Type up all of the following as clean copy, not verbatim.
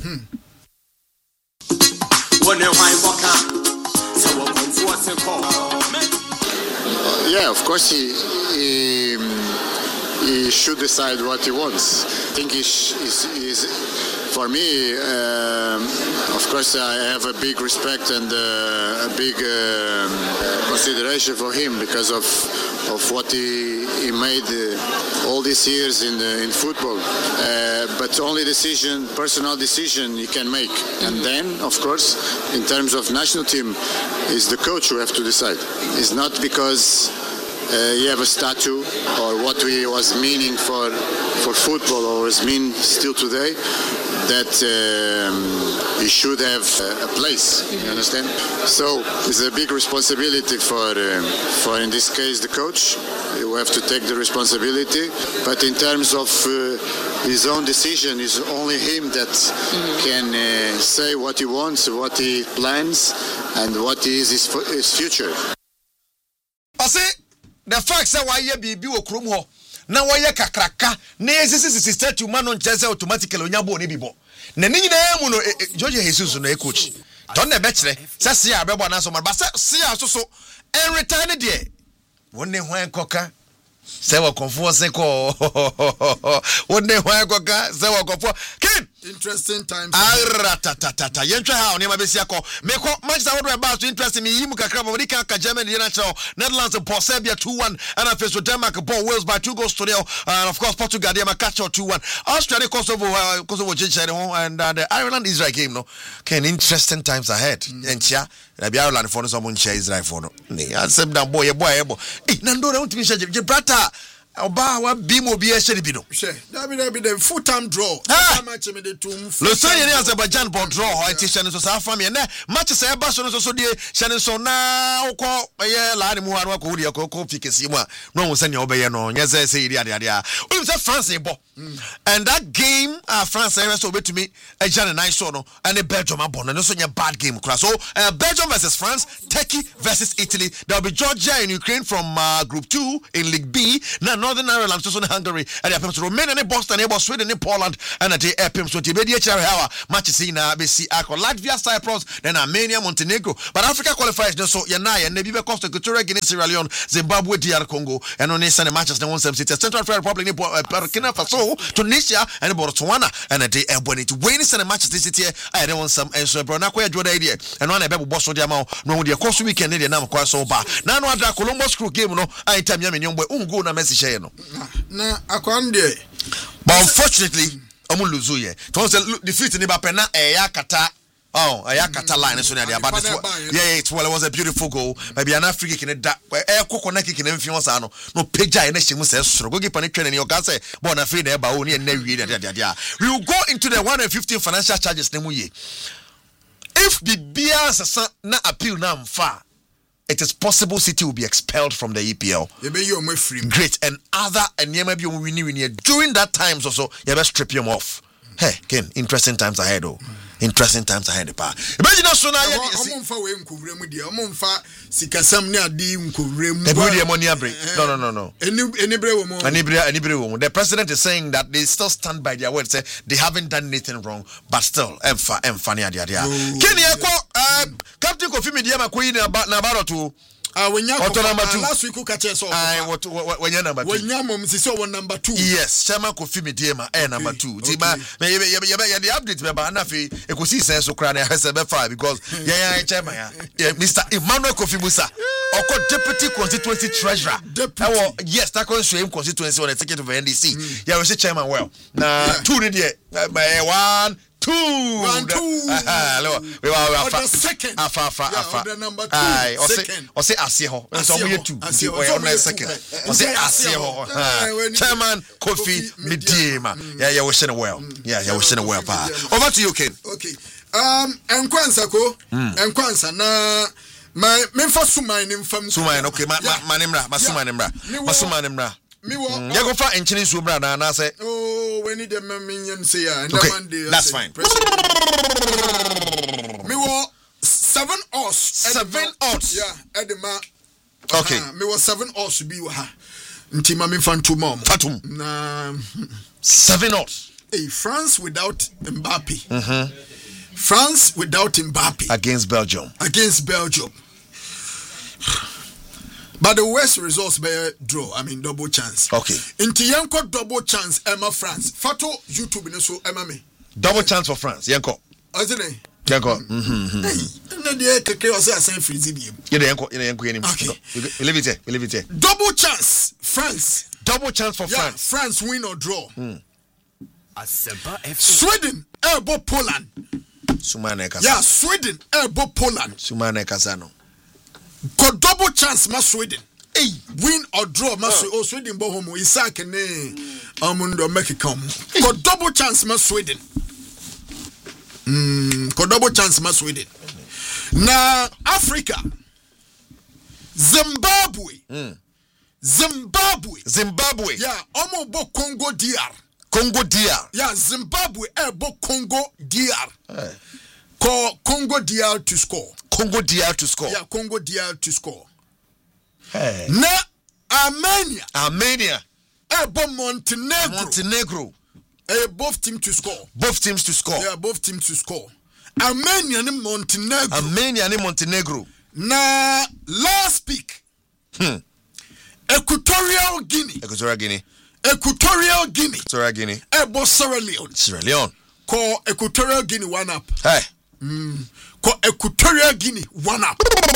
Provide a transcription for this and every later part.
Yeah, of course he should decide what he wants. I think for me, of course, I have a big respect and a big consideration for him because of what he made all these years in football. But only personal decision he can make. And then, of course, in terms of national team, it's the coach who have to decide. It's not because he have a statue or what he was meaning for football or is mean still today that he should have a place, you understand? So it's a big responsibility for in this case the coach. He will have to take the responsibility, but in terms of his own decision, it's only him that can say what he wants, what he plans, and what is his future. The fact that why be okromo na why kakraka na esisi statue man on chese automatically onyabo ni bibo na ni nyina mu no George Jesus no coach don na be kire se se ya bebo na so ba se ya so en return de wonne hwan koka se wa konfo se ko wonne hwan koka se wa konfo kin interesting times tata yentwa ha oni ma be sia ko me ko Manchester would about to interest me yimu kakra ba dika ka Germany natural Netherlands ball Serbia 2-1 and after Denmark ball Wales by 2-0 and of course Portugal they catch 2-1 Australia Kosovo change and the Ireland Israel game no can interesting times ahead entia na bi Ireland for no so mo nche Israel for no ne ansem dan boy nando na untimi nche Gibraltar Oba wa bimo bi e sheri bi no. That be the full time draw. Match me the two. Losan yene Azerbaijan ball draw ho ati shene so sa fam ye na match say ba so no so de shene so na ukọ ye la ni mu anu akọ wudi akọ fikesi mu a no won sane obeye no nya say ide ade a. Only say France e bo. And that game France so betumi e jane nice so no and Belgium abon no so nya bad game kra. So Belgium versus France, Turkey versus Italy. There will be Georgia and Ukraine from group 2 in League B. Now Northern Ireland, so Hungary, and the Romania, and Boston, and Sweden, and Poland, and the Epim, so Tibet, matches in BC, Latvia, Cyprus, then Armenia, Montenegro. But Africa qualifies, so Yanai, and Nebia Costa, Equatorial Guinea, Sierra Leone, Zimbabwe, DR Congo, and on the matches, the 176, Central African Republic, Burkina Faso, Tunisia, and Botswana, and a day, and when it wins and matches this year, I don't want some answer, Bronacqua, Jordan, and on a baby boss of the amount, no, the course weekend, and I'm quite so bad. Now, I Columbus crew game, no, I tell you, Ungo, na message. Na akwande but unfortunately omo lose ye to say defeat ni ba pena kata kata line so na dia but it was a beautiful goal maybe an African can da kokko na kiki na mfi sa no pagya na shemu say soro gogi pa ne twene ni o ga say ball na free na ba o ni na wie dia we will go into the 115 financial charges na mu ye if the bia sasa na appeal na mfa. It is possible City will be expelled from the EPL. Great. And other and maybe during that time also you better strip him off. Hey, Ken, interesting times ahead though. Interesting times ahead pa. Imagine so na we nkuvremu dia. Omfa sikasam ne adi nkuvremu. Every money abre. No. Enibre wo mo. The president is saying that they still stand by their word, say they haven't done anything wrong, but still emfa ne dia. Ken ye Captain Kofi Mediama ko yi na baro to last week kache so when number 2 when mom sisi o number 2 yes Chairman Kofi Mediama number 2 ti ba the update me ba na fe ekosi sense so kra na hese be 5 because chairman Mr. Emmanuel Kofi Musa oko deputy constituency treasurer yes that constituency on the executive of NDC we say chairman well na 2 ni there 1 2 hello we were second the number 2 second o say asie ho so we 2 we on second o say asie ho Chairman Kofi Mediama we wishing well we wishing well pa over to you Ken. Okay enkwansa na memfa suman ni mfam suman okay manimra you go for enchini so bra na say when the minion say and okay, that's fine. Me wo 7 odds yeah edema okay me wo 7 odds bi wa ha nti ma me fantum na 7 odds France without Mbappe. France without Mbappe. Against Belgium. But the worst results by draw. I mean double chance. Okay. Inti yanko double chance Emma France. Fato YouTube no so Emma me. Double chance for France. Yanko. Azine. Yanko. Na dey keke o say asan freeze bi. Yanko yenim. Okay. We leave it here. Double chance France. Double chance for France. France win or draw. Sweden elbow Poland. Sumane Kasa. Yeah, Sweden elbow Poland. Sumane Kasano. Ko double chance ma Sweden. Win or draw ma Sweden bo homo Isaac ne amundo make come. Ko double chance ma Sweden. Ko double chance ma Sweden. Na Africa. Zimbabwe. Yeah, omo bo Congo DR. Yeah, Zimbabwe bo Congo DR. Congo DR to score. Yeah, Congo DR to score. Hey. Na Armenia. Bo Montenegro. Both teams to score. Yeah, both teams to score. Armenia and Montenegro. Na last pick. Equatorial Guinea. Bo Sierra Leone. Ko Equatorial Guinea 1-up. Hey. Ko Equatorial Guinea 1-up.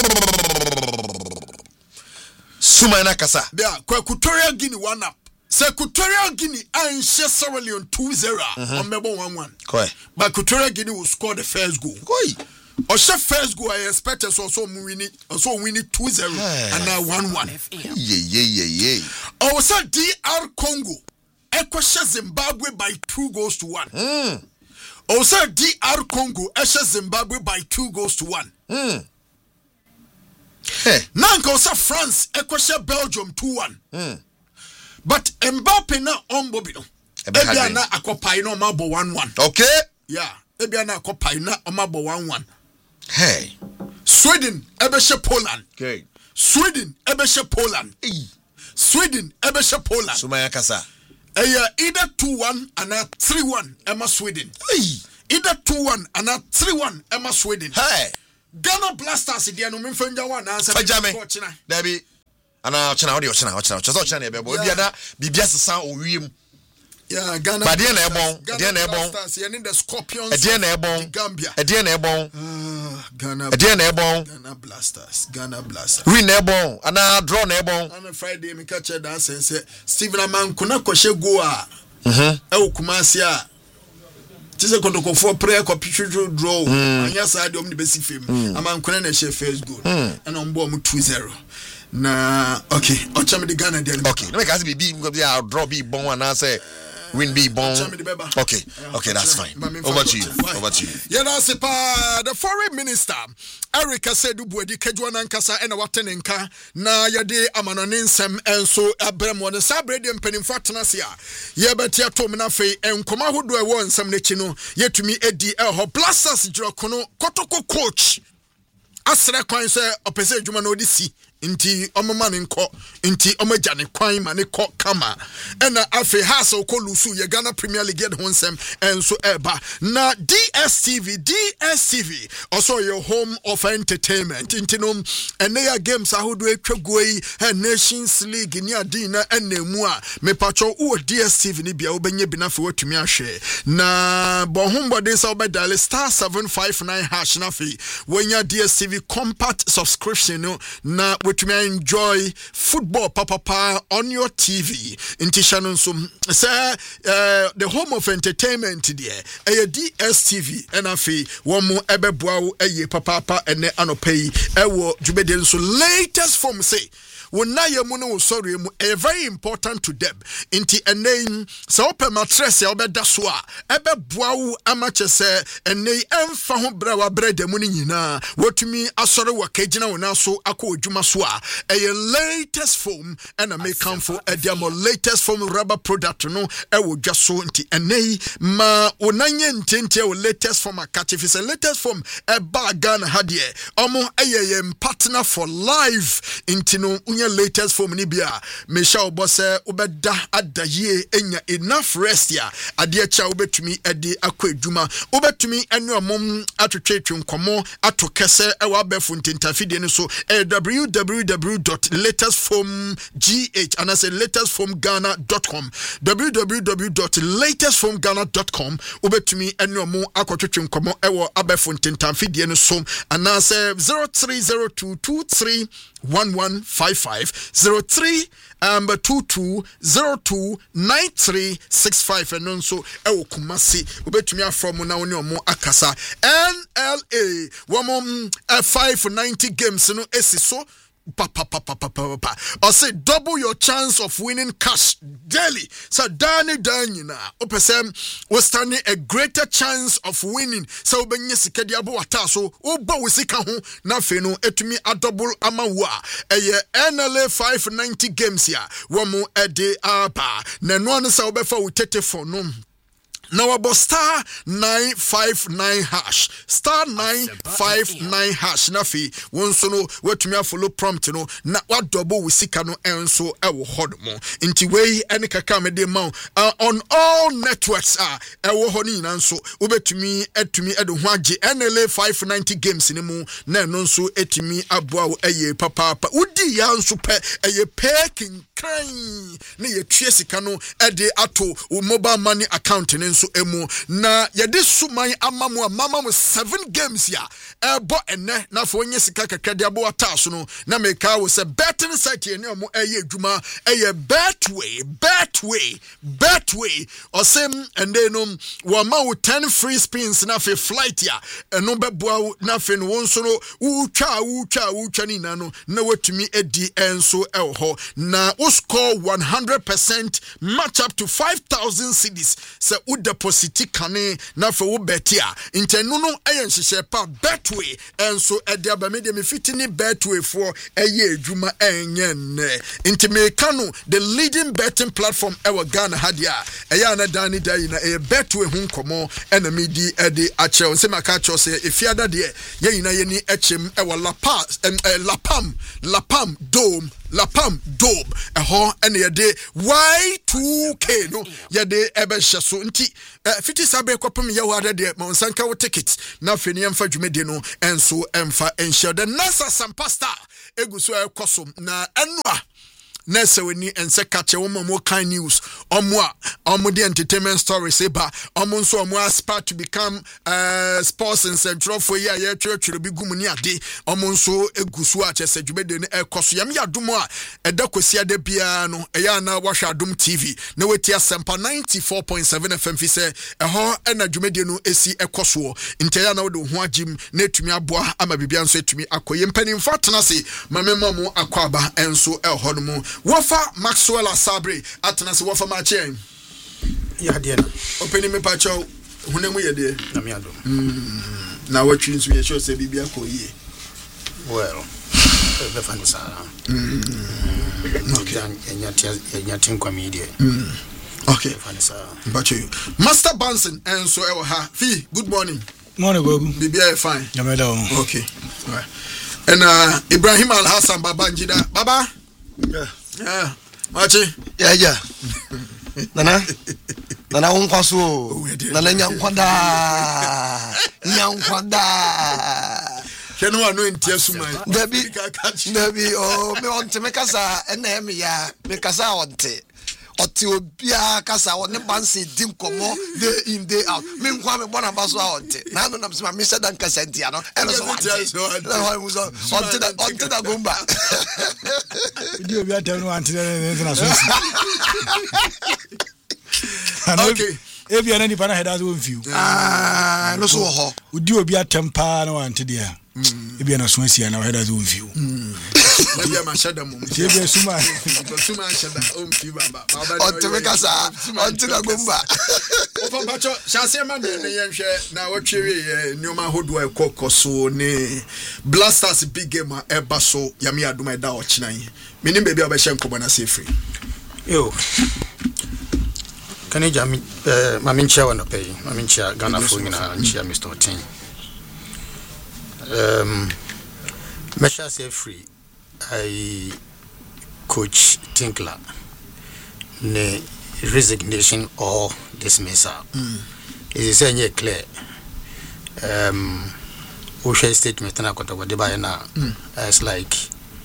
Sumana Kasa. Yeah, ko Equatorial Guinea 1-up. So Equatorial Guinea and Sierra Leone 2-0 on Mebo 1-1. But Equatorial Guinea will score the first goal. Or first goal I expect us also win it 2-0 and now 1-1. Yeah. Also DR Congo Equatorial Zimbabwe by 2-1. Also DR Congo Zimbabwe by 2-1. Nanka also France Equatorial Belgium 2-1. But Mbappe na ombobino. Ebia na akopai no mabo 1-1. Okay. Yeah. Ebia na akopai na mabo 1-1. Hey. Sweden ebeshe Poland. Okay. Sweden ebeshe Poland. Sumaya Kasa. Either 2-1 and 3-1 Emma Sweden. Either 2-1 and 3-1 Emma Sweden. Hey. Ghana Blasters dia no memfanja one answer. Fajame. Dabi. Ana chana odi ochana. Chaso chana ebe bo bia na bibia sesa owiem. Yeah, Ghana. But na ebon. Blasters, you need the Scorpions. Na ebon. Gambia. Na ebon. Ghana. Na ebon. Ghana Blasters. Win na ebon. Ana draw na ebon. On Friday me catch that say Steven Aman kuna kwhye go a. E Kumasi a. Tise kondoko for prayer ko pitchu draw. Anya side om ni besi fam. Aman kuna na share first goal. And on board 2-0. Na okay, ochame the Ghana there. Okay, no make us be draw be bon and say win be bon. Okay, that's fine. Over to you. Yeah, that's it. The foreign minister Erica said Buedi Kedwana Nkasa and Watenenka na yade amanonisem enso abremo ne sabrede mpanimfa tenasia ye betia to mena fei enkoma hodo e won nsam nechi no yetumi edi ho Blasters jirokono kotoko coach asre kwan se opese adwuma na odisi nti omama ne nko nti omaja ne kwan ma ne ko kama ena afi hasa okolusu ye Ghana Premier League de honsem enso eba na DSTV also your home of entertainment nti no ene ya games ahodo etwagoi Nations League ni adina enemu a mepacho wo DSTV ni bia obenye bi na fe watumi ahwe na bohombo sa obedale *759# na fe wenya DSTV compact subscription no na to me enjoy football papa on your TV in Tishanon say the home of entertainment there DSTV and afi one more ebeboa eye papa ene anopay ewo jubeden so latest form say wona yamu no sorry mu very important to them inti enen so open mattress ya obeda so a ebeboa wo amache se enen emfa ho bra wa breda mu ni nyina wotumi asore wakagina wona so akọ odwuma so a latest foam and a make come for a demo latest foam rubber product no ewo dwa so inti enen ma onanye ntente o latest foam akache fi se latest foam e ba Ghana hadie omo partner for life inti no enya latest form ni bia me sha obose obeda adaye enya enough rest ya ade cha obetumi edi akwa adwuma obetumi enu omom atwetwe nkomo atokese ewa abefo ntentafide ni so www.latestformgh and I say latestformghana.com www.latestformghana.com obetumi enu omo akotwetwe nkomo ewo abefo ntentafide ni so and I say 0302231155 22029365 and so ewo kumasi obetumi afrom na woni omo akasa NLA womom 590 games no esiso I say double your chance of winning cash daily. So Danny Danyina opesem was standing a greater chance of winning. So benye sikedi abo wataso oba wisika ho na fenu etumi a double amawa eye NLA 590 games ya womo ede aba na no an sa obefa utete for no. Now about star 959 hash. Star 959 hash. Nafi wonso no wetumi follow prompt no na wa double wisika no enso ewo hodmo. Inti wey any kaka me de ma on all networks ewo ho ni nanso obetumi etumi edo ho age NLA 590 games ni mu na no nso etumi aboa wo eye papa udi ya nso pe eye peking kran na ye tue sika no ede ato mobile money account ni so emu na yede suman amamu 7 games ya ebo ene na fo onye sika kakade abo ataso no na meka wo se betting site ene omo eye adwuma eye betway osem ende no wo ma wo 10 free spins na fe flight ya eno beboa na fe no wonso no utwa ni na no na watumi edi enso elho na wo score 100% match up to 5,000 cedis se u deposit kane na fe wo betia intenu no eye nhihye pa betway enso ede abamede me fitini betway for eye adwuma enye ne intimeka no the leading betting platform ever Ghana hadia eya na dani dai na eye betway hu nkomo ena medi ede ache on se maka cho se efiada de ye yina ye ni echem ewa lapam dome eho ene ye de Y2K no ye de ebe hyeso nti fiti sabe kwapem ye wa de ma onsanka wo ticket na feni emfa dwumede no enso emfa enhye de nasa sampasta eguso ekoso na enua nese weni ense kache wo kind news omo the entertainment stories eba omo nso omo aspire to become sports and central for year ye twetwe bi gumu ni ade omo nso egusu a chese dwumede ne ekoso yam yadomo a eda kosia de bia no eya na wahwa adom TV na weti asempa 94.7 FM fi se eho ena dwumede no esi ekoso inteya na wo de ho agim na etumi aboa ama bibia nso etumi akoye mpanimfo atenase mamemo akwaba enso eho no mu Wafa Maxwell Asabre atenase wafa machen ya de na openi me pacho hunemu ye de na mi ado na watwi nso ye show se bibia ko yie well be fanisa okay enyatin kwa media okay fanisa pacho Master Banson enso ewo ha fi good morning gogu bibia fine yamela okay all right and Ibrahim Al Hassan Babangida baba yeah machi yeah nana unkwaso nana nyankwada kenu anu entia suman Debi me want me kasa ena me ya me kasa onte oti obia kasa woni banse dim komo day in day out me nkwa me bona baso onte na no na me me said dan kasa ntia no eno so onte da gomba di obia tanu ante na so okay ebia na ni pana head as one view no so ho udi obia tempa na wante dia ebia na so asia na head as one view ebia ma shada mum ebia suma shada omfi baba onte me kasa onte da gomba ofa bacho chase ma ne yenhwe na watwewe nioma hodo ekokoso ne Blasters big game eba so yami aduma eda ochinan menim bebia obehye nkobo na safely yo kanija maminchia wana pay maminchia Ghana for na nchia Mr. Otin mesha say free I Coach Tinkler ne resignation or dismissal. It is any clear. We share statement na Kotoko de Bayana as like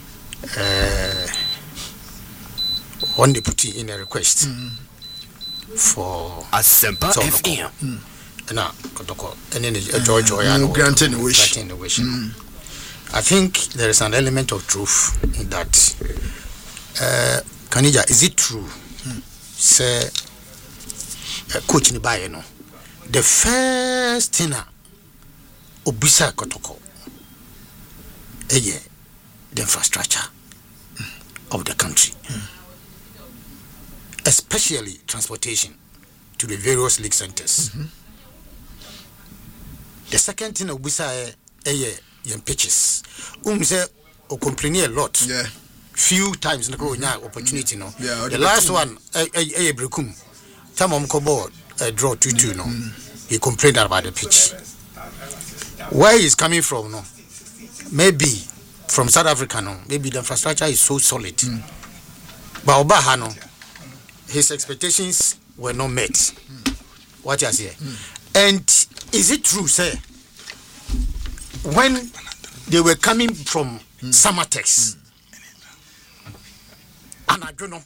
when they put in a request for a simple FM. Na Kotoko and then George Oyano granting the wish. I think there is an element of truth in that. Kanija, is it true? Say, Coach Nibayeno, the first thing Obisa Kotoko, the infrastructure of the country, especially transportation to the various league centers. The second thing Obisa yen pitches. Say o complain a lot. Yeah. Few times na go nya opportunity no. Yeah, the last one Brekum. Time Kobo draw 2-2 no. He complained about the pitch. Where he's coming from no. Maybe from South Africa no. Maybe the infrastructure is so solid. But Obaha no. His expectations were not met. What you say? And is it true say when they were coming from Samatex, and I don't know,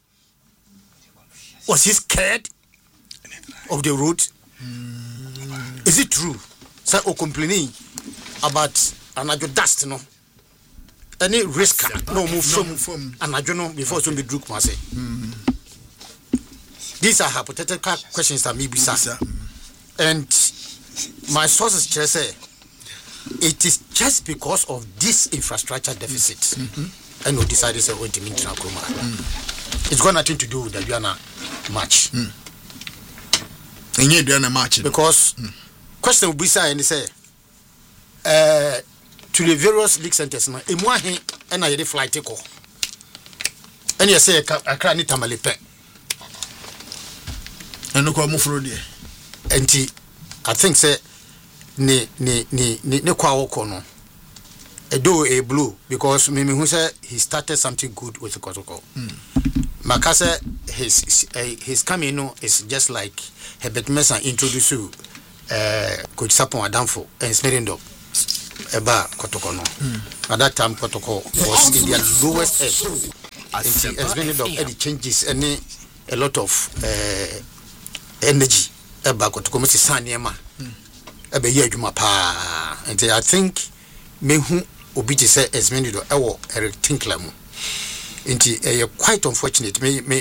was he scared of the road? Is it true? Say, or complaining about another dust, no? Any risk, no move from and I don't know before some be drunk, say. These are hypothetical questions that maybe, sir. And my sources just say, it is just because of this infrastructure deficit. And we decided to went to Mintina Kroma. It's got nothing to do with the Diana match. And you Diana match because question will be say and say to the various league centers now. And I had a flight take off. And you say I can't need Tamalepe. And no come for there. And I think say ne kwa woko no edo a blue because mimi who say he started something good with the Kotoko. Makase his coming no is just like Herbert Mensah introduce you Coach Sapon Adamfo and Smerindo eba Kotoko no. At that time Kotoko was in their lowest ebb. And Smerindo any changes any a lot of energy eba Kotoko must saniema. And I think Mehu Obiji say as many do Eric Tinkler. And quite unfortunate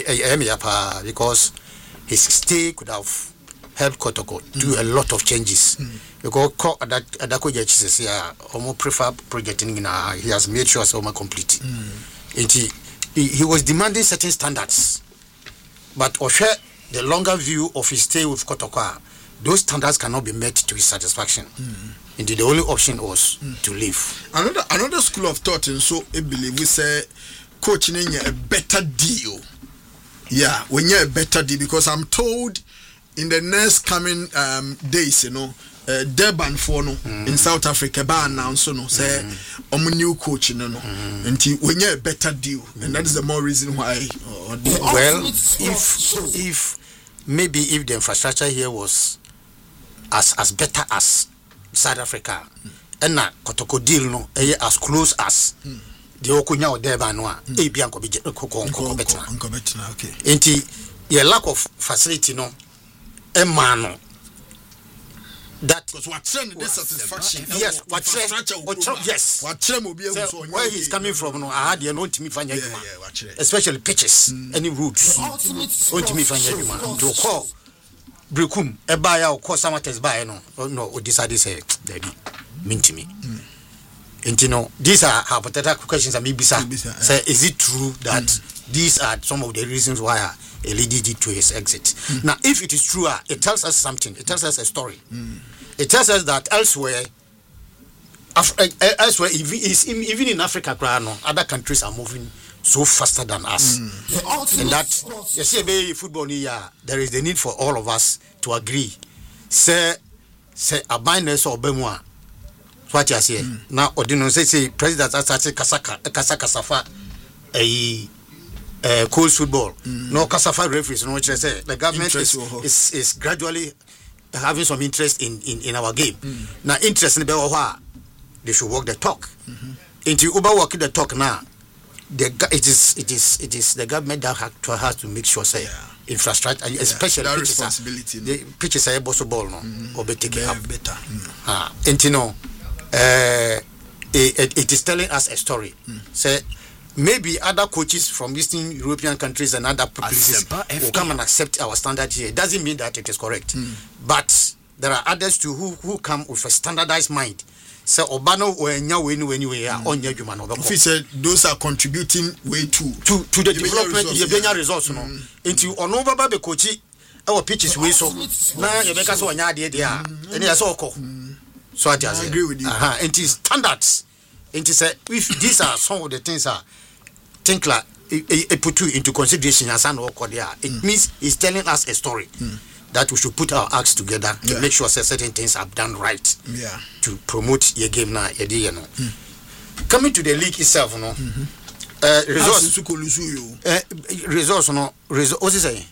because his stay could have helped Kotoko do a lot of changes. Because Adako Judges here almost prefer projecting he has made sure it's almost complete. And he was demanding certain standards. But Oshe, the longer view of his stay with Kotoko, those standards cannot be met to his satisfaction. Indeed, the only option was to leave. Another school of thought, and so I believe we say coaching a better deal. Yeah, when you're a better deal, because I'm told in the next coming days, you know, Durban for no in South Africa, ban now, so no say new coach, no, until when you're a better deal, and that is the more reason why. Well, if maybe if the infrastructure here was as better as South Africa, and na Kotoko deal no as close as the Okunya or Durban no bianco be better. Okay. Enti your lack of facility no emano that because what trend dissatisfaction. Yes, what yes. What trend will be able so where he's coming from no I had no to me find especially pitches any routes on to me find to call Brekum Ebaya or call Samatex by no decided say daddy mean to me. And you know these are hypothetical questions and maybe say is it true that these are some of the reasons why a lady did to his exit. Now if it is true it tells us something, it tells us a story. It tells us that elsewhere even in Africa other countries are moving so faster than us. And that you see football there is the need for all of us to agree. Say a binance or bemwa. What you say now? Odino say president Kasaka Safa cold football. No Kasafa referees, no, which I say the government is gradually having some interest in our game. Now, interest in the they should walk the talk. Into Uber walking the talk now. It is the government that has to make sure say infrastructure, especially that responsibility. The pitches are ball no or be taken up better. And you know, it is telling us a story. Say maybe other coaches from Eastern European countries and other places will come and accept our standard here. It doesn't mean that it is correct, but there are others too who come with a standardized mind. So Obano or anyway on your human said those are contributing way to the development of resource no into onova ba be coach our pitches way so na you make us one yard there and ya so I agree with you. It is standards. It is if these are some of the things think like put you into consideration as an it means it's telling us a story. That we should put our acts together to make sure certain things are done right to promote your game now. Coming to the league itself, results what is it?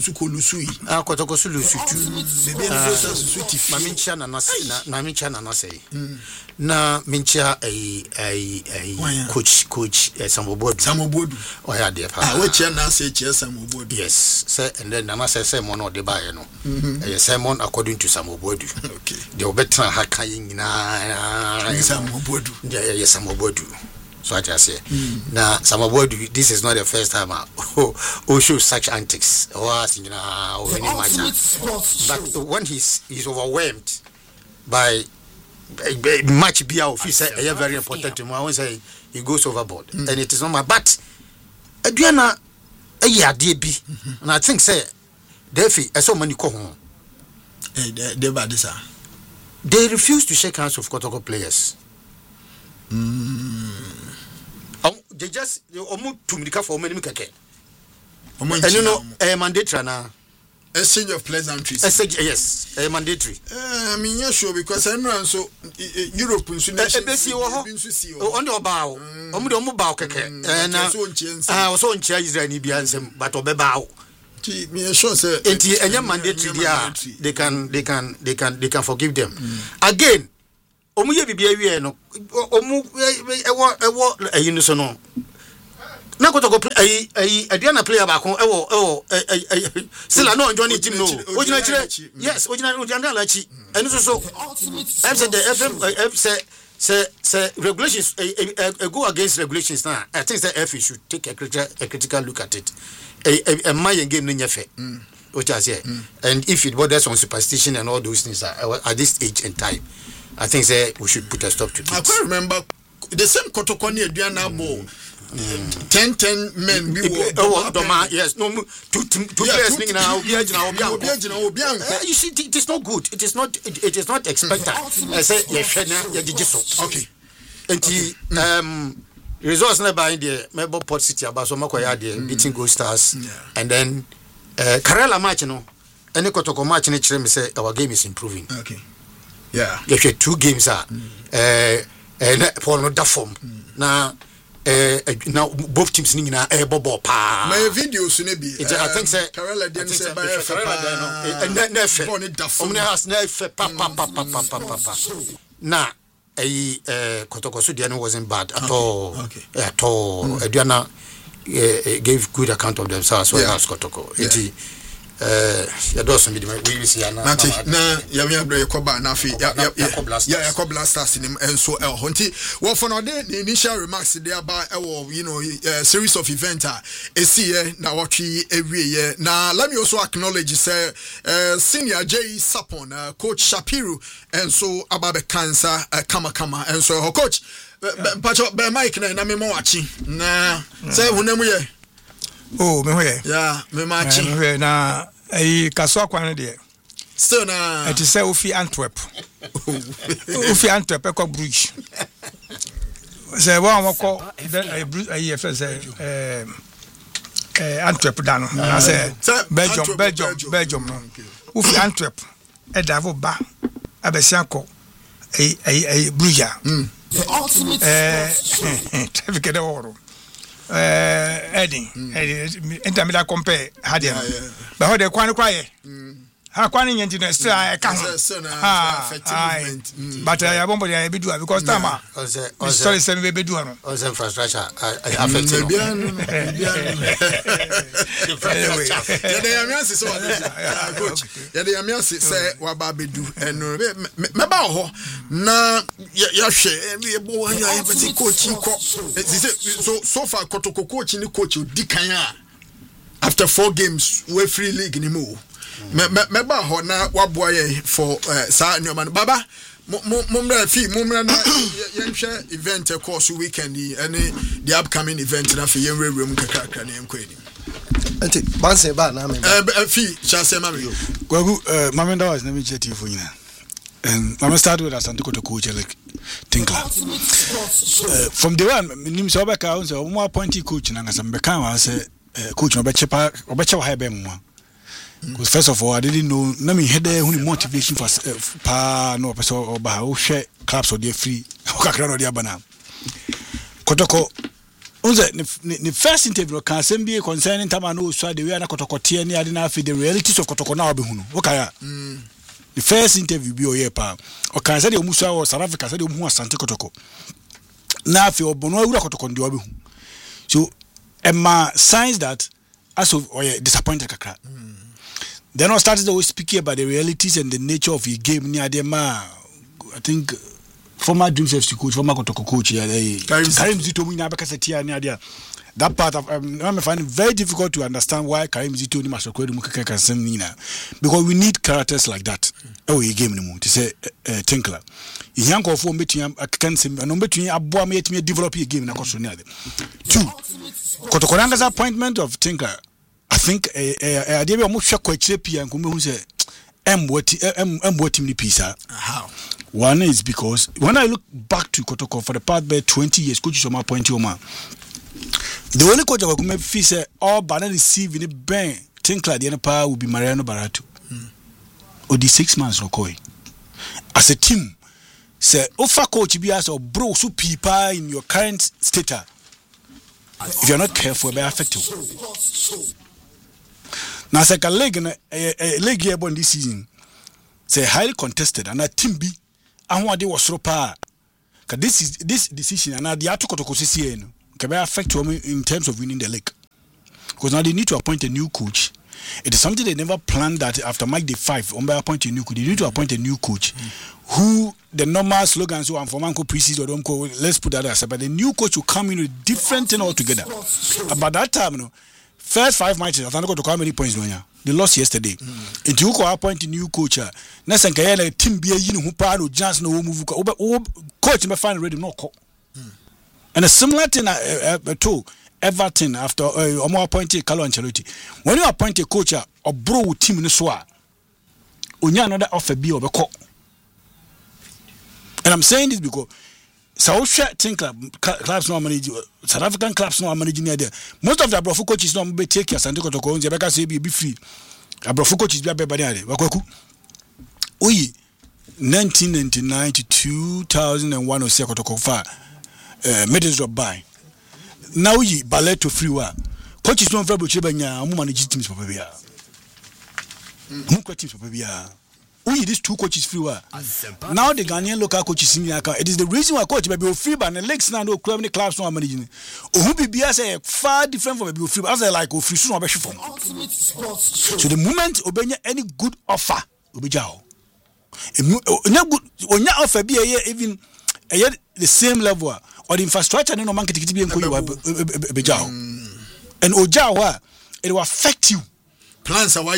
Na mincha coach Samobodu oh yeah dear which na say Samobodu yes say and then na say mon or the buy no Simon according to Samobodu okay the better haka nyina Samobodu yes Samobodu so I just say now Samobodu this is not the first time show such antics or any matter but when he's overwhelmed by much be our officer very important to me. I won't say he goes overboard and it is not my but Adriana a year DB and I think say Defi so many go home they refuse to shake hands with Kotoko players. They just to me for many keke and you know mandatory now. Exchange of pleasantries. Yes, mandatory. I mean, yeah, sure, because I know so Europe on the bow. Bow keke. And so in China Israel Nibiansem, but obebao. Me sure say any mandatory they can forgive them. Again, omuye bibia no no. Na go play Adriana player back still I know join team no yes original lachi and so I said the FM say regulations go against regulations now. I think the FA should take a critical look at it. A my game no nyefe which I say and if it borders on superstition and all those things at this age and time I think say we should put a stop to it. I can't remember the same Kotokoni Adriana ball 10 men we were yes no two players now you see it is not good it is not expected I say okay and results na by the Melbourne Port City about so makoya there beating Gold Stars and then Karela match no any Kotoko match ni kire me say our game is improving okay yeah if you two games are for no that form now now both teams ni na bobo pa my videos no be I think say Karela den say by and na has na pa na Kotoko so there wasn't bad at all at all Adriana gave good account of themselves as well as Kotoko ya doesn't be we see na ya me abro yakoba na afi ya yakoba stars nim enso honti wo for no the initial remarks there about series of event esi na watwi ewie na let me also acknowledge say senior J Sapon coach Shapiru enso ababe cancer kama enso coach pacho be Mike na me mo wachi na say hunemu ye oh me hoye yeah me machi me na kaso akwan de still na it is say ofi Antwerp ko Bruges say one ko Antwerp dano na say Belgium no ofi Antwerp e davo ba abesianko Bruges the ultimate traffic de oro Edding intermediate compare had him but how they quite quiet how quite into still I can't but I won't be able to do because time sorry send me do also infrastructure coach the amiasi say wa ba bedu eno me ba ho na ya hwe e bo wan ya be coaching ko so far kotoko coach ni coach dikan a after 4 games we free league ni mo me ba ho na wa boa ye for sa nyoma baba mumra na yenhwe event course weekend any the upcoming event na fi yenwe room kakra na enkwani enti banse ba na me fi chase mami yo Gwagu mamenda was na me cheti fo nyina and mama start with Asante Kotoko coach like Tinkler from the one nim so be ka so mo appointee coach na ngasa be kan wa say coach no be chepa obeche wa be mo because first of all I didn't know na me head there motivation for pa no person oba o hwe clubs or dey free o kakra no dey abana Kotoko unze the first interview can send be concerning time no so the way na Kotoko tie ni ade na afi the realities of Kotoko na obehunu o kaya the first interview bi o ye pa o kan say the omuso wa South Africa say the omu Asante Kotoko na afi obono awura Kotoko ndi obehu so emma signs that as of disappointed kakra then I started always speaking about the realities and the nature of the game near the I think former Dreams FC coach, former Kotoko coach, Karim Zito near there. That part of I find it very difficult to understand why Karim Zito can send Nina because we need characters like that. Oh, you game anymore to say Tinkler. Young of one between I can say no between Abua made me develop a game in a question. 2 Kotokoranga's appointment of Tinkler. I think I did almost shock quite cheapy and come who say what team pizza. How? One is because when I look back to Kotoko for the past 20 years, coaches on my point to man. The only coach I could feel say all but receive in the bank Tinkler the power will be Mariano Baratu. Or the 6 months Rokoi. As a team, say offer coach be as or bro so people in your current status. If you're not careful, may affect you. Now, say a league here this season, say highly contested, and a team B, and what they was so power. Because this decision, and now the Atuko Kosisi can affect you in terms of winning the league. Because now they need to appoint a new coach. It is something they never planned that after Mike the 5, on by appoint a new coach. They need to appoint a new coach who the normal slogan so for Manco pre-season or don't go. Let's put that aside. But the new coach will come in with a different thing altogether. About that time, you know. First 5 matches, I don't know how many points they lost yesterday. Into you go appoint a new coach. Next and Kayana team be a who part of Johnson no move coach me find ready no call. And a similar thing to Everton after more appointed Carlo Ancelotti. When you appoint a coach or bro team in the soa, unya another offer be or call. And I'm saying this because South Tinkler clubs no manage South African clubs no managing there. Most of the Abrofo coaches no be take your Asante Kotoko on Zebeka say be free. Abrofo coaches be there. Wakwaku. Oyi 1999 to 2001 or say Kotoko fa Middlesbrough buy. Now oyi ballet to free wa. Coaches no very chebe nya mu manage teams for bia. Mu teams for bia. We these 2 coaches free were. Now the Ghanaian local coaches in it is the reason why coach may be free but the legs now no club clubs no managing. Who be say far different from be free as I like free soon from. So the moment obenya any good offer obejao. No good onya offer be even the same level or the infrastructure no market be obejao. And ojawa it will affect you. Plans are why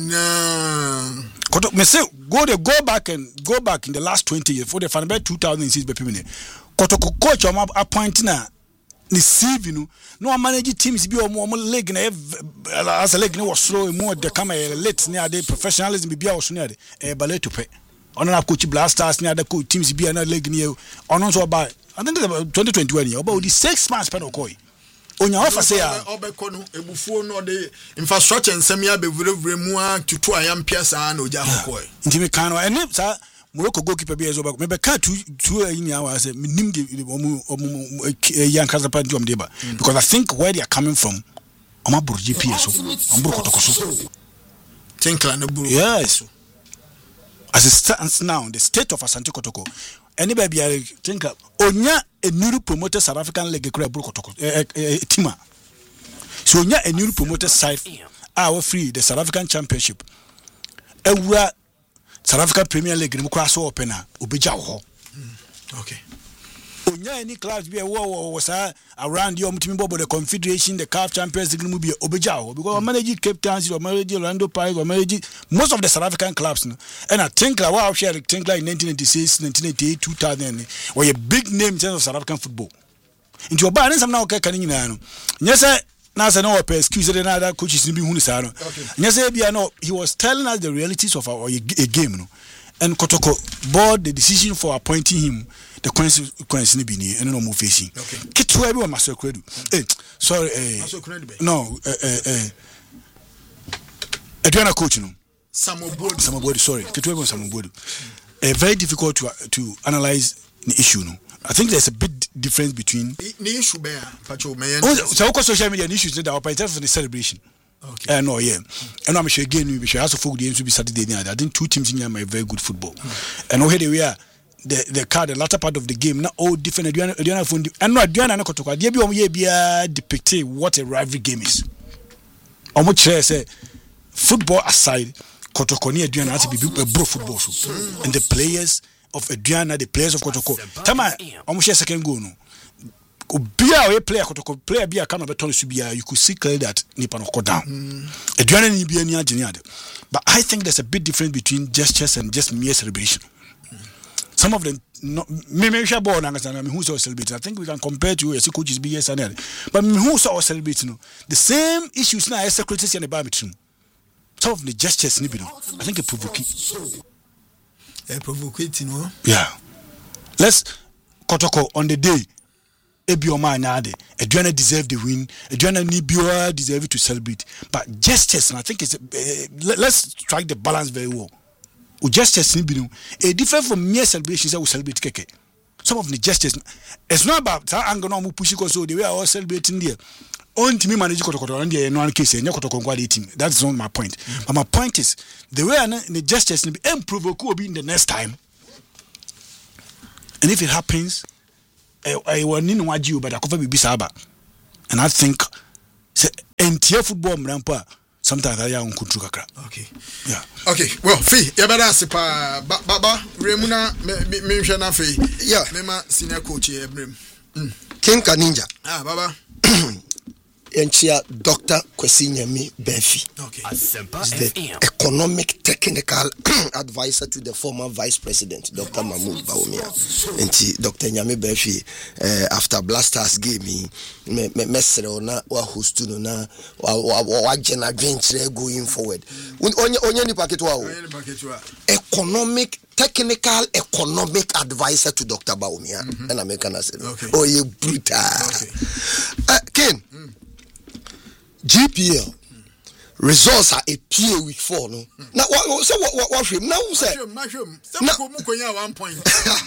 me say go back in the last 20 years for the fan by 2006 be people Kotoko coach am appointing na receive no manage teams be o league na as a league no was slow more the camera late near the professionalism be was near the ballet to pay on na coach blasters near the coach teams be na league near on so by I think about 2021 about the 6 months pen okoi onya offer say obeko no ebufuo no de infrastructure nsem ya be vure mu a tutu ayam piasa na oja hokoi ntimi kan no ene sa Morocco goalkeeper be ezoba me be ka two in our say nim the young Casapa Jom Deba because I think where they are coming from Omabur GPS so Tinkler no buru. yes as it stands now the state of Asante Kotoko anybody I think onya a new promoted South African league kura buru Kotoko tima so onya a new promoted side our free the South African Championship ewura South African Premier League ni kura so open a obeja wo Okay. onya any clubs be was around your team bobo the Confederation the CAF Champions League mu be obeja wo because manage Cape Town or manage Orlando Pirates or manage most of the South African clubs no and I think like wow share think like 1996 1988 2000 were a big name in terms of South African football into oba and some now okay kan nyina no nyese na say no excuse the other coaches be hu ni sa no nyese bia no he was telling us the realities of a game no and Kotoko board the decision for appointing him the consequence ni bi ni and no more facing kitwa bi o masokredu sorry no Adriana coach no Samobodi sorry kitwa bi Samobodi very difficult to analyze the issue no I think there's a bit difference between the issue bear pacho me so social media issues that are in terms of the celebration. Okay. No, yeah. And I'm sure again we should also focus the games to be Saturday night. I think two teams in here are very good football. And over here we are the latter part of the game not all different and no Adriana na Kotoko dey be depicting what a rivalry game is. Omo chere say football aside Kotoko ni Adriana to be a bro football so and the players of Adriana the players of Kotoko tama omo share second goal no Obia we player Kotoko player bia can be turn to be you could see clearly that nipa no go down Adriana ni bia ni agene ade but I think there's a bit difference between gestures and just mere celebration some of them me share ball na me who so celebrate I think we can compare to as coaches be yes and but me who so celebrate no the same issues na secretaries and about between some of the gestures ni bi no I think it provoke no yeah let's Kotoko on the day Ebioma Nade, Adriana deserve the win. Adriana Nibua deserve to celebrate. But gestures, and I think it's let's strike the balance very well. Gestures Nibino, a different from mere celebrations that we celebrate keke. Some of the gestures, it's not about that anger no pushing so the way I was celebrating there. On to me manage Kotoko and the one case and Kotoko team. That's not my point. But my point is the way the gestures be improve will be in the next time. And if it happens, I want to know you, but I cover Bisaba. And I think entire football mrampa sometimes I am kuntrukakra. Okay. Yeah. Okay. Well, Fee, you better say Baba Remuna me shana Fee. Yeah. Mema senior coach here. King Kaninja. Baba. Enchia Dr. Kwesi Nyame Benfi. Okay. The economic technical advisor to the former vice president, Dr. Mahmoud Bawumia. And Dr. Nyame Benfi, after Blasters game, me mesere na wa hostu no na wa jena adventure going forward. Onye ni paketu wa. Economic technical economic advisor to Dr. Bawumia. And American said, oh, you brutal. Ken. GPL results are a PA week 4 no. Now what him now say? Mushroom. 1 point.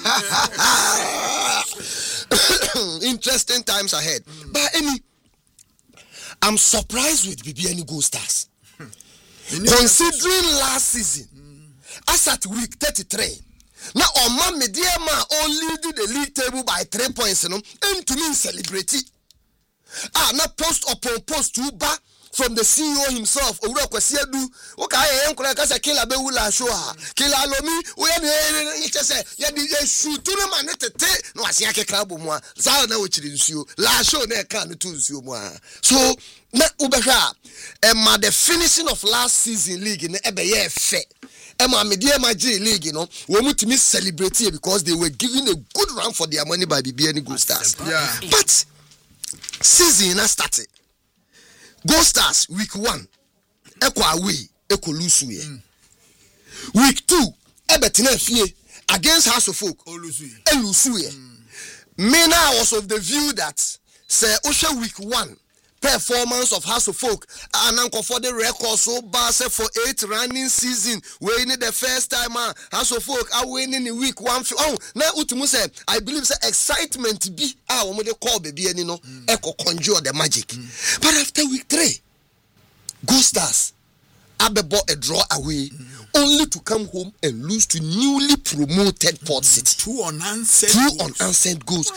Interesting times ahead. But I'm surprised with BBN Gold Stars. Considering last season, as at week 33. Now on my dear man only did the league table by 3 points, and to me celebrate it. Not post upon post to back from the CEO himself. Owura Kwesiadu, okay, enkola kasa kila be wula show ha. Kila lomi, we say ya di shoot to man tete no asia ke krabo mu a. Za na wo chiri nsuo. La show na ka no to nsuo mu a. So na ubehwa the finishing of last season league na ebe ye fe. Media G League, we mutimi celebrate it because they were giving a good run for their money by BBN Gold Stars. Yeah. But season has started. Gold Stars week 1, eko away, eko lose Week 2, ebetina fie against House of Folk. Elusuye. Me now was of the view that say Osha week 1, performance of House of Folk and uncle for the record so base for 8 running season we need the first time House of Folk are winning in week 1 now utumu say I believe say excitement be we dey call baby any no echo conjure the magic but after week 3 Go Stars abebo a draw away only to come home and lose to newly promoted Port City. 2 unanswered goals.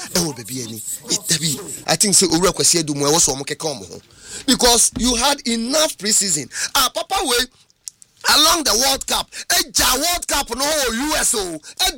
I think so. Because you had enough preseason. Papa way along the World Cup. World Cup no USO.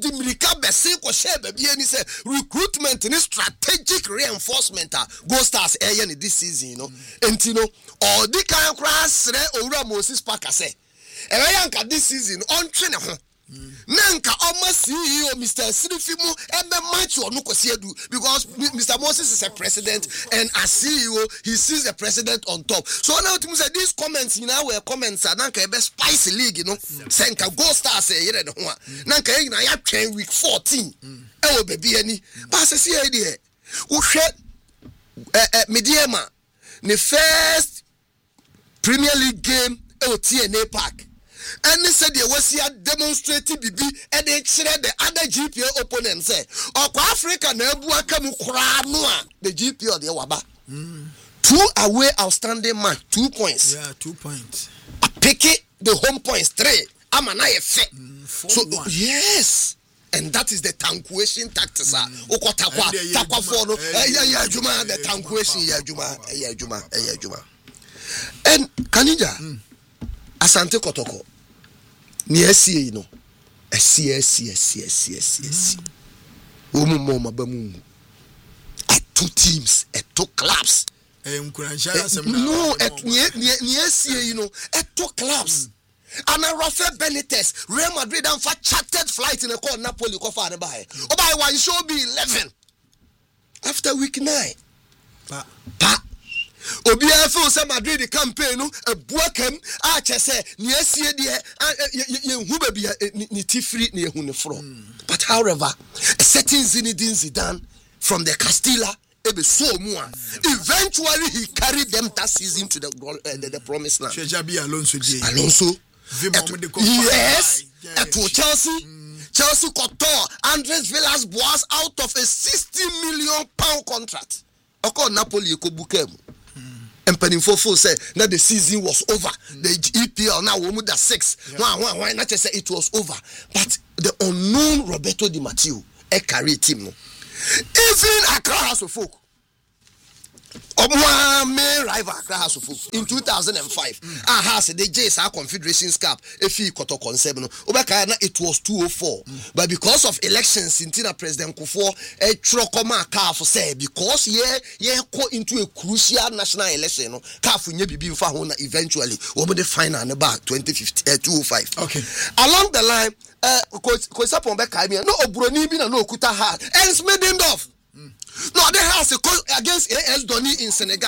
Recruitment and strategic reinforcement. Go Stars this season, you know. And you know, all the kind of crash Ora Moses Parker say. Eyanka this season on train ho nanka almost CEO Mr. Sirifimu ebe match or no kwasiedu because Mr. Moses is a president and as CEO he sees the president on top. So now to say these comments in our comments are nanka ebe spicy league, you know. Senka Go Stars say yere de ho nanka na ya twen week 14 e baby ani ba se see idea wo hwe Mediema the first Premier League game TNA Park. And they said they was here demonstrating BB and they said the other GPA opponents say, Africa never come the GPA the Waba. 2 away outstanding match, 2 points. Yeah, 2 points. Pick it, the home points 3. I'm an effect. So yes. And that is the tankuation tactics. The tankuation, Juma. And Kanija. Asante Kotoko. Ni SCA, you know. SCA. At 2 teams, at 2 clubs. No, at ni SCA, you know, at 2 clubs. And Rafael Benitez, Real Madrid and for chartered flight in a call Napoli ko fa by. By one show be 11. After week 9. Pa. Obia feel say Madrid the campaign no ebuakam a chese ne asie de ye hu ba bia ni tifri na ehu ne fro. But however, a certain Zinedine Zidane from the Castilla eventually he carried them that season to the promised land. Alonso. Yes. To Chelsea got Andres Villas Boas out of a £60 million contract. Okay, Napoli ko bukem. And Penifofo said that the season was over. The EPL now we moved at 6. Why not just say it was over? But the unknown Roberto Di Matteo carried team. Even Accra House of Folk. Main rival Accra House of Folk in 2005. The JSR Confederations Cup. It was 204. But because of elections, President Kufuor said because go into a crucial national election, eventually over the final about 205. Okay. Along the line, no Obroni bin no Kuta hard. And Smedendorf. No, they has against AS Doni in Senegal.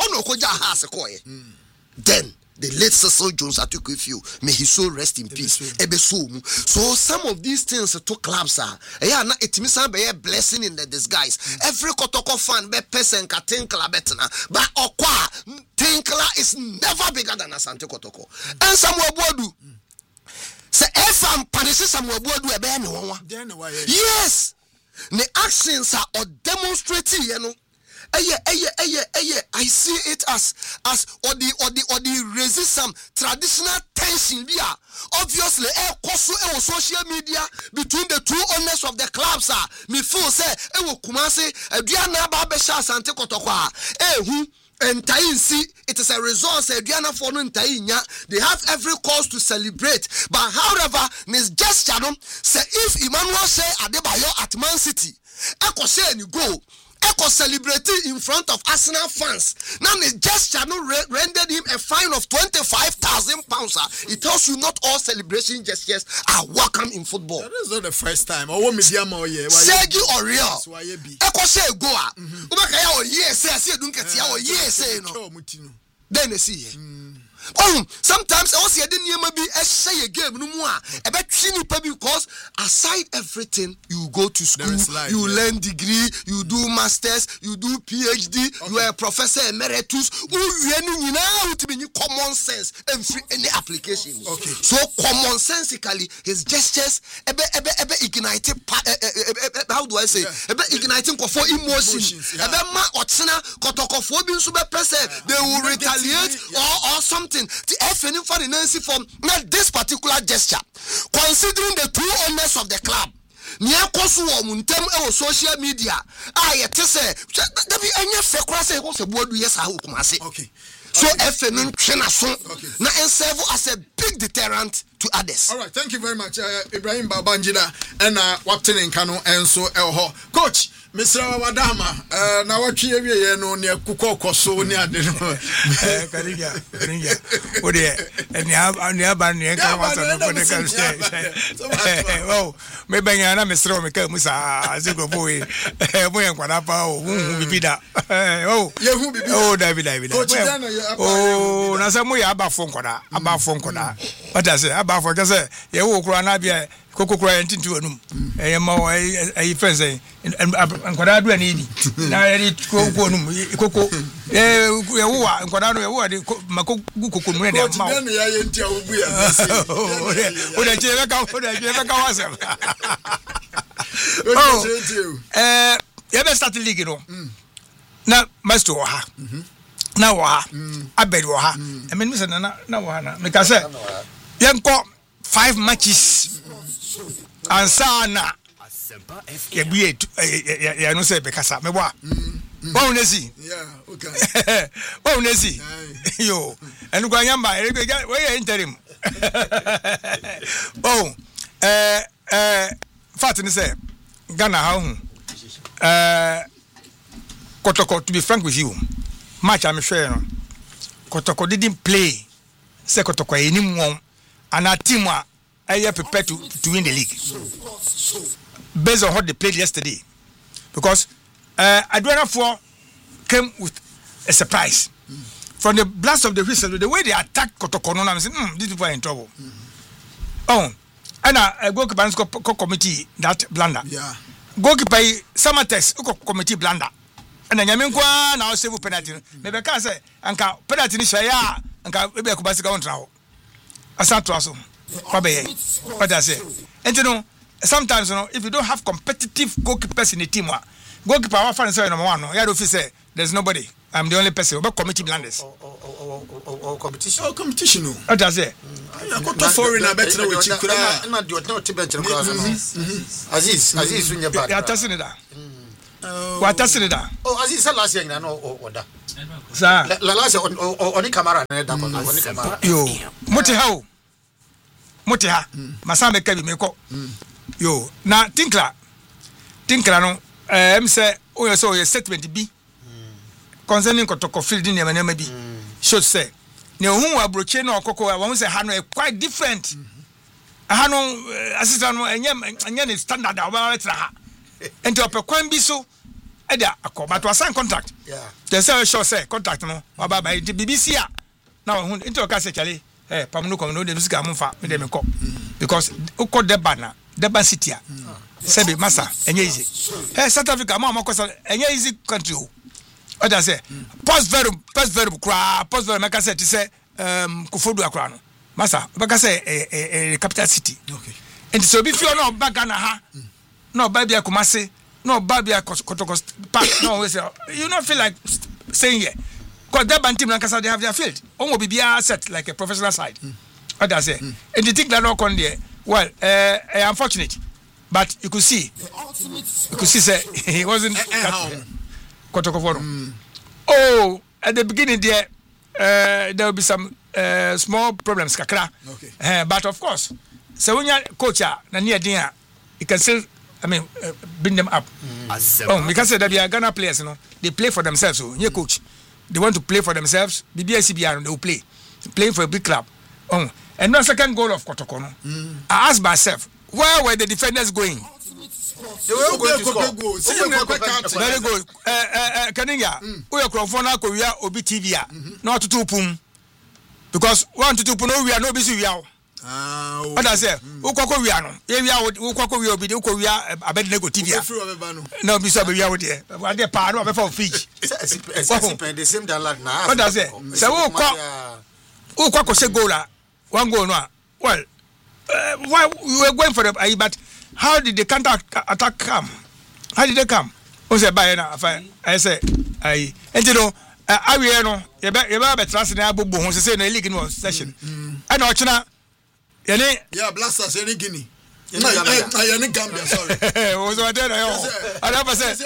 Then the late Cecil Jones took with you. May his soul rest in peace. So some of these things took clubs are. It means a blessing in the disguise. Every Kotoko fan be person ka Tinkla betna. But Okwa Tinkla is never bigger than Asante Kotoko. And Samuel Boadu. Say if I'm punishing Samuel Boadu yes. The actions are demonstrating, you know. I see it as or the resist some traditional tension there. Obviously, social media between the two owners of the clubs are me feel say Kumasi Diana Babesha Sante Kotokwa and Tainsi, it is a resource. They have every cause to celebrate. But however, Miss Just say if Emmanuel say Adebayo at Man City, Eko say and you go, Eko celebrating in front of Arsenal fans. Now Miss Just rendered him a fine of £25,000. It tells you not all celebration gestures are welcome in football. That is not the first time. Sergio Oriol. Eko say go. Then they see Sometimes also you didn't maybe say a game no more. About because aside everything, you go to school, you learn degree, you do masters, you do PhD, you are a professor emeritus. You know to be common sense and free any application. So commonsensically, his gestures igniting. How do I say? Igniting for emotions. They will retaliate or something. The FN for the Nancy from not this particular gesture. Considering the two owners of the club, near Kosu or social media, I say, okay. So FN now serve as a big deterrent to others. All right, thank you very much, Ibrahim Babangida and Wapten and Kano and so Elho. Coach, Mr. Wadama, now what you know near Kuko Koso near the Kariga. Oh, dear, and near Banya oh, maybe I'm Mr. Mika Musa, Zigo Boy, Wanapa, oh, David. Oh, Nasamu Abafon Koda, what I say, Abafon, just say, you walk around Abia, Coco crying into a room, a friend saying, and what I do an eating. Now I need Coco, and Kodano, Mako you ever started league, you know? Now, Master Waha. Now, I bet Waha. I mean, Mr. Nawana, because you got 5 matches and Sana. You be a no say because I'm a wa. Bonesi. Yeah, okay. Bonesi. Yo, and going by where interim. Oh, Fatini say, Ghana, how? Kotoko, to be frank with you, match I'm sure. Kotoko didn't play. Say Kotoko anyone, and our team are prepared to win the league based on what they played yesterday. Because Adwana 4 came with a surprise. From the blast of the whistle, the way they attacked Kotoko, I'm saying, these people are in trouble. Oh, and a goalkeeper committee that blunder. Yeah. Goalkeeper Samatex committee blunder. And then Yamenqua now save penalty. Maybe I can say, Anka penalty is Shaya, Anka maybe I could pass it on now. I start to ask what I say. And you know, sometimes, you know, if you don't have competitive goalkeepers in the team, goalkeeper, our fans say number 1. Yeah, say there's nobody. I'm the only person. About committee blunders. Or competition. Oh, competition. What I say? I got to foreigner better with you. Not do it, not Tibetan. Aziz, when you're back. They are testing it. What testing it? Oh, Aziz, last year, I know order. Sir, last year, on camera, yo, Mutiha, Masame Kabi Meko. Yo, now, Tinkla, no, say, oh, so your statement be concerning Kotoko field in the maybe should say. No, who are broaching or Coco, I won't say Hano quite different. Hano assistant and yen is standard about and to a Pequan be so. But was signed contract. Yeah. The sure say contract no about by the BBC. Now into a case Charlie, Pamuno no the music amufa with them because Uko Debana, Deban City. Sebi Massa, and easy. South Africa, Mamma Costa, and easy country. What I say? Post verb cry, post verb, I said to say, Kufudu Akrano. Massa, but I say a capital city. Okay. And so if you're not back on a no, baby, I come say. No, Babia Kotokos Park. No, you don't feel like saying here. Because that band team, like I said, they have their field. Almost be set like a professional side. What I say? And the thing that not on there, well, unfortunate. But you could see, say, he wasn't Kotokoforo. Oh, at the beginning there will be some small problems, Kakra. Okay. But of course, so when you're coach, near dinner, you can still. I mean, bring them up. Because that they are Ghana players, you know, they play for themselves. So, yeah, coach, they want to play for themselves. BBSCBR, they will play, playing for a big club. And no second goal of Kotokono. I asked myself, where were the defenders going? They were going to score. Very good. Kaniga, we are Crofona, Korea, Obi TV, not to Pum. because 1 to 2 puno we are no busy we are. What I say? Ukoko we are no. We are ukoko we obi ukoko we are Abednego TV. No be so we are there. What dey pa no be for Fiji. The same dialogue now. What I say? So ukoko say goal one goal no. Well, why we were going for the but how did the counter attack come? How did they come? O say buy na I say I know awie no ye be betra se na abobo ho say na league no session. And ochina yeah, blasters any Guinea. I Gambia, sorry. Was what there? I never said.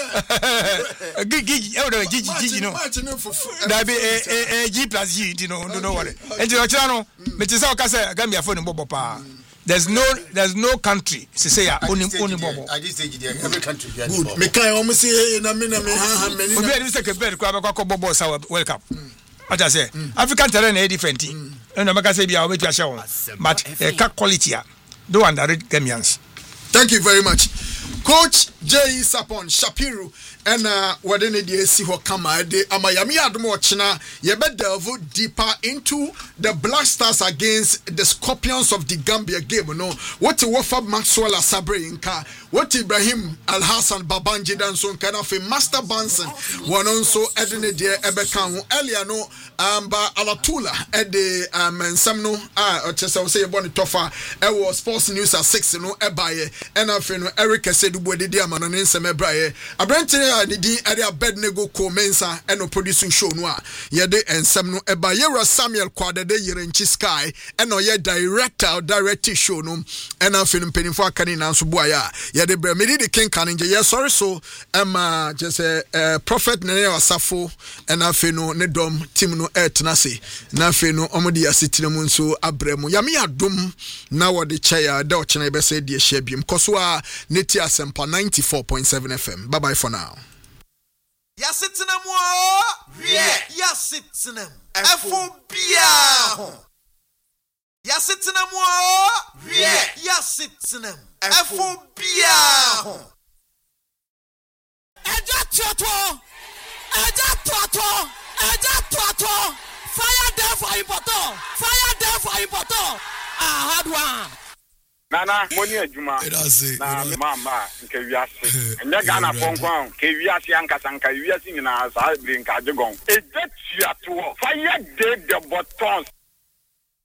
Gigi, no. That be a G plus G, you know, don't know what. And your channel, but it's all Gambia phone in Bobo. There's no country to say only Bobo. I just say every country. Good. Me can almost say in a minute. We be second bed. Bobo Sour welcome. What I say, African terrain is different. And I'm going to say, be our way to show, but quality. Don't underrate Gambians. Thank you very much. Coach J. Sapon Shapiro and what any day see what come de Amayami Admochina yebe delve deeper into the Black Stars against the Scorpions of the Gambia game. No, what Wafab Maxwell Sabre Inka, what Ibrahim Al Hassan Babanji Danson kind of a Master Banson, one also Edine de Ebekan Eliano Amba Alatula at the Samno or Chesa say about the Tofa was Sports News at 6 no Ebaye and Eric said Bodi Diamond and Semebraye. A branch Nidi area bed nego ko mensa eno producing show noa yede ensem no eba yera Samuel Kwadede Yerenchi Sky eno ye director show no ena film penifo akani na nso boaya yede bre me di king kanije ye sorry so just prophet nene wasafo ena fe no ne dom team no etnase na fe no omodi asitire mu nso abremu yame adom na wode cheya da ochena be say die hye biem koso a neti asempa 94.7 FM. Bye bye for now. Yasitinem wo yasitinem efobia yasitinem wo yasitinem efobia eja toto fire there for important hard one. Nana money adwuma na mama nke wiase enye Ghana ponkwan ke wiase ankasanka wiase nyina sa brinka jegon ejetua to fire de the buttons